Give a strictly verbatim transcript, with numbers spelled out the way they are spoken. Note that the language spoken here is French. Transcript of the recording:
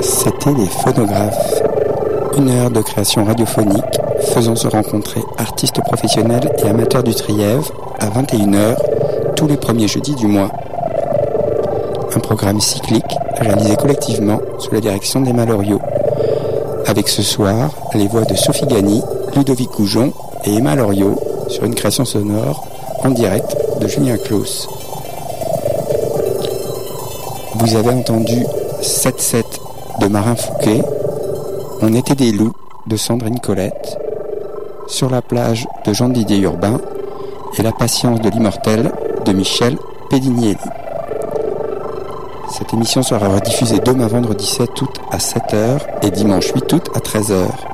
C'était les phonographes. Une heure de création radiophonique faisant se rencontrer artistes professionnels et amateurs du Trièves à vingt et une heures tous les premiers jeudis du mois. Un programme cyclique réalisé collectivement sous la direction d'Emma Loriot. Avec ce soir les voix de Sophie Gagny, Ludovic Goujon et Emma Loriot sur une création sonore en direct de Julien Clos. Vous avez entendu sept sept de Marin Fouquet, On était des loups de Sandrine Colette, Sur la plage de Jean-Didier Urbain et La patience de l'immortel de Michel Pedinielli. Cette émission sera rediffusée demain vendredi sept août à sept heures et dimanche huit août à treize heures.